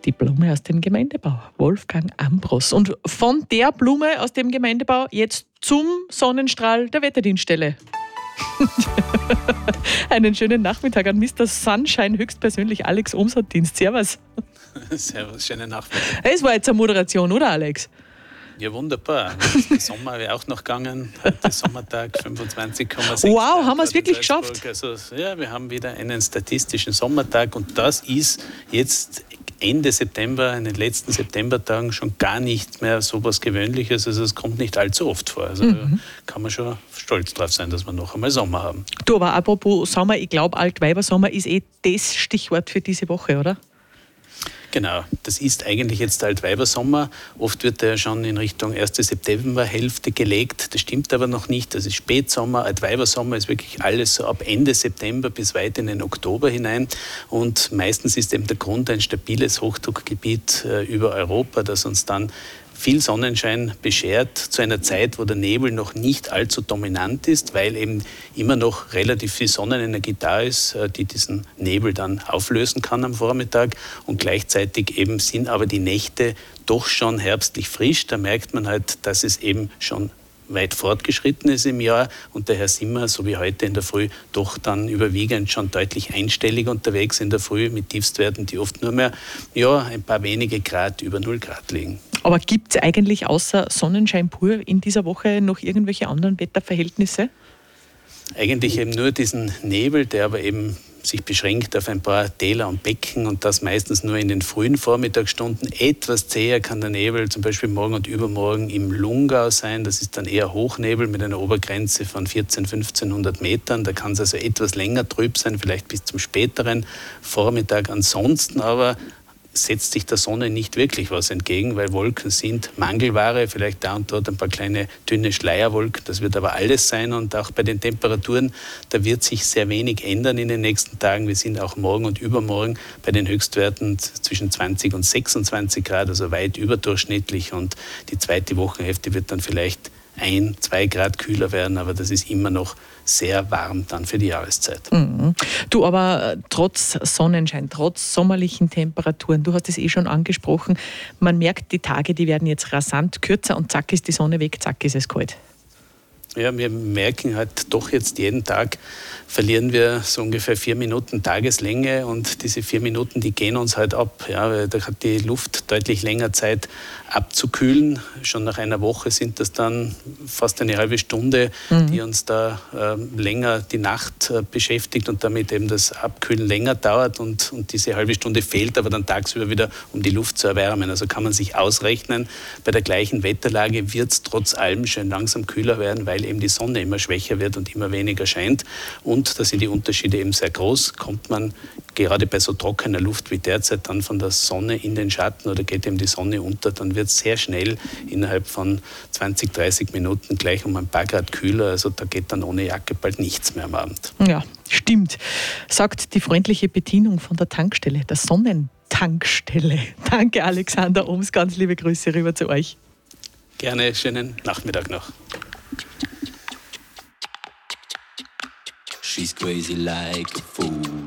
Die Blume aus dem Gemeindebau, Wolfgang Ambros. Und von der Blume aus dem Gemeindebau jetzt zum Sonnenstrahl der Wetterdienststelle. Einen schönen Nachmittag an Mr. Sunshine, höchstpersönlich Alex Umsatzdienst. Servus. Servus, schönen Nachmittag. Es war jetzt eine Moderation, oder Alex? Ja, wunderbar. Der Sommer wäre auch noch gegangen. Heute Sommertag, 25,6. Wow, haben wir es wirklich geschafft? Also, ja, wir haben wieder einen statistischen Sommertag und das ist jetzt Ende September, in den letzten Septembertagen schon gar nicht mehr so was Gewöhnliches. Also es kommt nicht allzu oft vor. Also da kann man schon stolz drauf sein, dass wir noch einmal Sommer haben. Du, aber apropos Sommer, ich glaube, Altweibersommer ist das Stichwort für diese Woche, oder? Genau, das ist eigentlich jetzt der Altweibersommer. Oft wird er ja schon in Richtung 1. Septemberhälfte gelegt. Das stimmt aber noch nicht. Das ist Spätsommer. Altweibersommer ist wirklich alles so ab Ende September bis weit in den Oktober hinein. Und meistens ist eben der Grund ein stabiles Hochdruckgebiet über Europa, das uns dann viel Sonnenschein beschert zu einer Zeit, wo der Nebel noch nicht allzu dominant ist, weil eben immer noch relativ viel Sonnenenergie da ist, die diesen Nebel dann auflösen kann am Vormittag. Und gleichzeitig eben sind aber die Nächte doch schon herbstlich frisch. Da merkt man halt, dass es eben schon weit fortgeschritten ist im Jahr und daher sind wir, so wie heute in der Früh, doch dann überwiegend schon deutlich einstellig unterwegs in der Früh mit Tiefstwerten, die oft nur mehr ein paar wenige Grad über 0 Grad liegen. Aber gibt es eigentlich außer Sonnenschein pur in dieser Woche noch irgendwelche anderen Wetterverhältnisse? Eigentlich eben nur diesen Nebel, der aber eben sich beschränkt auf ein paar Täler und Becken und das meistens nur in den frühen Vormittagsstunden. Etwas zäher kann der Nebel zum Beispiel morgen und übermorgen im Lungau sein. Das ist dann eher Hochnebel mit einer Obergrenze von 1500 Metern. Da kann es also etwas länger trüb sein, vielleicht bis zum späteren Vormittag. Ansonsten aber setzt sich der Sonne nicht wirklich was entgegen, weil Wolken sind Mangelware, vielleicht da und dort ein paar kleine dünne Schleierwolken, das wird aber alles sein und auch bei den Temperaturen, da wird sich sehr wenig ändern in den nächsten Tagen. Wir sind auch morgen und übermorgen bei den Höchstwerten zwischen 20 und 26 Grad, also weit überdurchschnittlich und die zweite Wochenhälfte wird dann vielleicht 1-2 Grad kühler werden, aber das ist immer noch sehr warm dann für die Jahreszeit. Mhm. Du, aber trotz Sonnenschein, trotz sommerlichen Temperaturen, du hast es schon angesprochen, man merkt, die Tage, die werden jetzt rasant kürzer und zack ist die Sonne weg, zack ist es kalt. Ja, wir merken halt doch jetzt jeden Tag verlieren wir so ungefähr 4 Minuten Tageslänge und diese 4 Minuten, die gehen uns halt ab. Ja, weil da hat die Luft deutlich länger Zeit abzukühlen. Schon nach einer Woche sind das dann fast eine halbe Stunde, die uns da länger die Nacht beschäftigt und damit eben das Abkühlen länger dauert und diese halbe Stunde fehlt aber dann tagsüber wieder, um die Luft zu erwärmen. Also kann man sich ausrechnen, bei der gleichen Wetterlage wird es trotz allem schön langsam kühler werden, weil eben die Sonne immer schwächer wird und immer weniger scheint. Und da sind die Unterschiede eben sehr groß. Kommt man gerade bei so trockener Luft wie derzeit dann von der Sonne in den Schatten oder geht eben die Sonne unter, dann wird es sehr schnell innerhalb von 20, 30 Minuten gleich um ein paar Grad kühler. Also da geht dann ohne Jacke bald nichts mehr am Abend. Ja, stimmt. Sagt die freundliche Bedienung von der Tankstelle, der Sonnentankstelle. Danke, Alexander Oms. Ganz liebe Grüße rüber zu euch. Gerne, schönen Nachmittag noch. She's crazy like a fool.